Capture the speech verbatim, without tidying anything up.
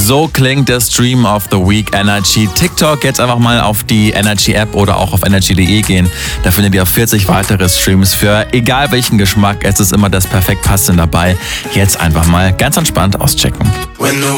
So klingt der Stream of the Week Energy. TikTok, jetzt einfach mal auf die Energy App oder auch auf energy punkt de gehen. Da findet ihr vierzig weitere Streams für egal welchen Geschmack. Es ist immer das perfekt passende dabei. Jetzt einfach mal ganz entspannt auschecken.